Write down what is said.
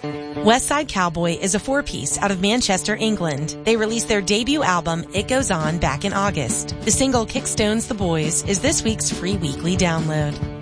West Side Cowboy is a four-piece out of Manchester, England. They released their debut album, It Goes On, back in August. The single Kickstones the Boys is this week's free weekly download.